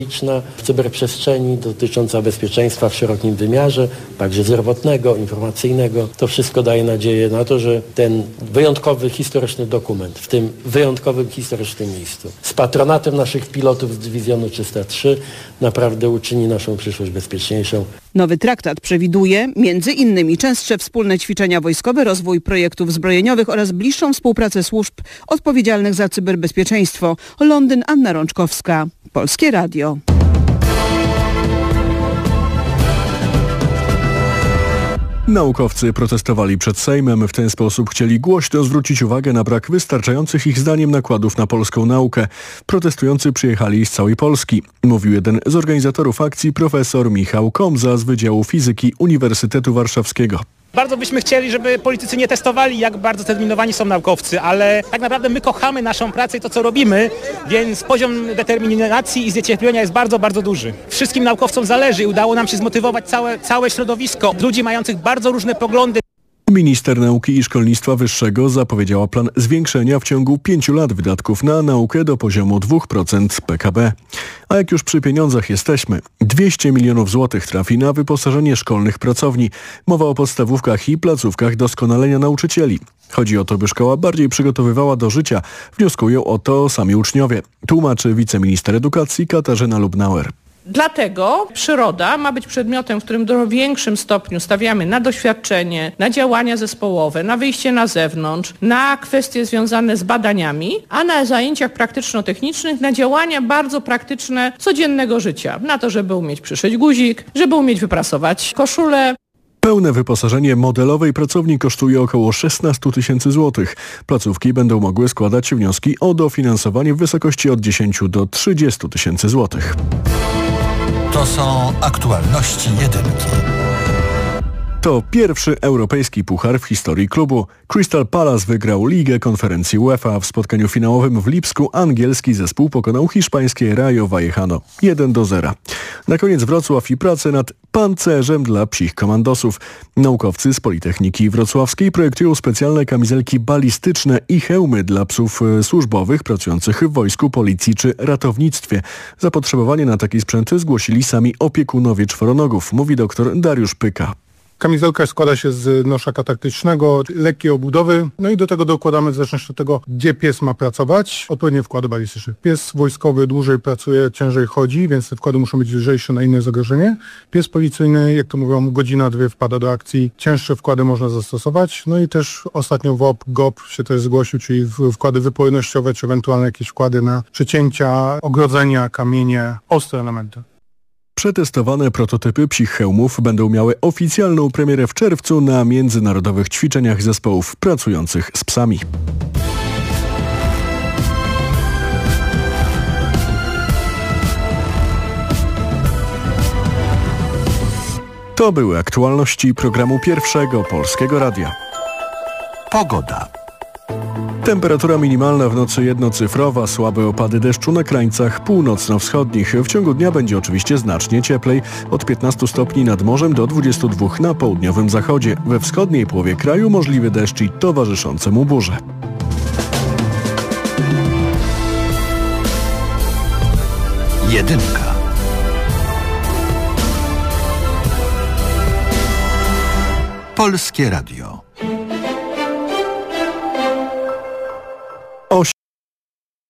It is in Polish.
w cyberprzestrzeni dotycząca bezpieczeństwa w szerokim wymiarze, także zdrowotnego, informacyjnego. To wszystko daje nadzieję na to, że ten wyjątkowy historyczny dokument w tym wyjątkowym historycznym miejscu z patronatem naszych pilotów z Dywizjonu 303 naprawdę uczyni naszą przyszłość bezpieczniejszą. Nowy traktat przewiduje m.in. częstsze wspólne ćwiczenia wojskowe, rozwój projektów zbrojeniowych oraz bliższą współpracę służb odpowiedzialnych za cyberbezpieczeństwo. Londyn, Anna Rączkowska, Polskie Radio. Naukowcy protestowali przed Sejmem. W ten sposób chcieli głośno zwrócić uwagę na brak wystarczających ich zdaniem nakładów na polską naukę. Protestujący przyjechali z całej Polski. Mówił jeden z organizatorów akcji, profesor Michał Komza z Wydziału Fizyki Uniwersytetu Warszawskiego. Bardzo byśmy chcieli, żeby politycy nie testowali, jak bardzo zdeterminowani są naukowcy, ale tak naprawdę my kochamy naszą pracę i to, co robimy, więc poziom determinacji i zniecierpliwienia jest bardzo, bardzo duży. Wszystkim naukowcom zależy i udało nam się zmotywować całe środowisko ludzi mających bardzo różne poglądy. Minister Nauki i Szkolnictwa Wyższego zapowiedziała plan zwiększenia w ciągu 5 lat wydatków na naukę do poziomu 2% PKB. A jak już przy pieniądzach jesteśmy, 200 milionów złotych trafi na wyposażenie szkolnych pracowni. Mowa o podstawówkach i placówkach doskonalenia nauczycieli. Chodzi o to, by szkoła bardziej przygotowywała do życia. Wnioskują o to sami uczniowie. Tłumaczy wiceminister edukacji Katarzyna Lubnauer. Dlatego przyroda ma być przedmiotem, w którym w większym stopniu stawiamy na doświadczenie, na działania zespołowe, na wyjście na zewnątrz, na kwestie związane z badaniami, a na zajęciach praktyczno-technicznych na działania bardzo praktyczne codziennego życia. Na to, żeby umieć przyszyć guzik, żeby umieć wyprasować koszulę. Pełne wyposażenie modelowej pracowni kosztuje około 16 tysięcy złotych. Placówki będą mogły składać wnioski o dofinansowanie w wysokości od 10 do 30 tysięcy złotych. To są aktualności jedynki. To pierwszy europejski puchar w historii klubu. Crystal Palace wygrał Ligę Konferencji UEFA. W spotkaniu finałowym w Lipsku angielski zespół pokonał hiszpańskie Rayo Vallecano 1-0. Na koniec Wrocław i prace nad pancerzem dla psich komandosów. Naukowcy z Politechniki Wrocławskiej projektują specjalne kamizelki balistyczne i hełmy dla psów służbowych pracujących w wojsku, policji czy ratownictwie. Zapotrzebowanie na taki sprzęt zgłosili sami opiekunowie czworonogów, mówi dr Dariusz Pyka. Kamizelka składa się z noszaka taktycznego, lekkiej obudowy, no i do tego dokładamy w zależności od tego, gdzie pies ma pracować, odpowiednie wkłady balistyczne. Pies wojskowy dłużej pracuje, ciężej chodzi, więc te wkłady muszą być lżejsze na inne zagrożenie. Pies policyjny, jak to mówią, godzina, 2 wpada do akcji, cięższe wkłady można zastosować. No i też ostatnio WOP, GOP się też zgłosił, czyli wkłady wypojnościowe, czy ewentualnie jakieś wkłady na przecięcia, ogrodzenia, kamienie, ostre elementy. Przetestowane prototypy psich hełmów będą miały oficjalną premierę w czerwcu na międzynarodowych ćwiczeniach zespołów pracujących z psami. To były aktualności programu Pierwszego Polskiego Radia. Pogoda. Temperatura minimalna w nocy jednocyfrowa, słabe opady deszczu na krańcach północno-wschodnich. W ciągu dnia będzie oczywiście znacznie cieplej, od 15 stopni nad morzem do 22 na południowym zachodzie. We wschodniej połowie kraju możliwy deszcz i towarzyszące mu burze. Jedynka. Polskie Radio.